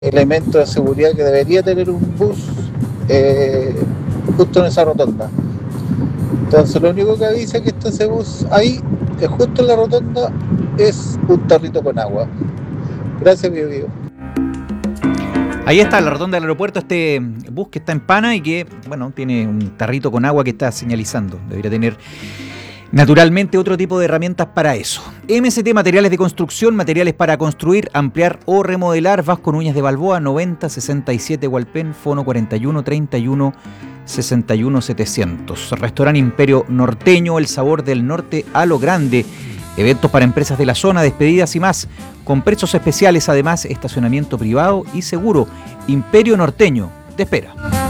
elementos de seguridad que debería tener un bus justo en esa rotonda. Entonces lo único que avisa que está ese bus ahí, es justo en la rotonda, es un tarrito con agua. Gracias, Bio Bio. Ahí está, la rotonda del aeropuerto, este bus que está en pana y que, bueno, tiene un tarrito con agua que está señalizando. Debería tener, naturalmente, otro tipo de herramientas para eso. MST Materiales de Construcción, materiales para construir, ampliar o remodelar. Vasco Núñez de Balboa, 9067 Hualpén, fono 41 31 61 700. Restaurante Imperio Norteño, el sabor del norte a lo grande. Eventos para empresas de la zona, despedidas y más, con precios especiales, además estacionamiento privado y seguro. Imperio Norteño te espera.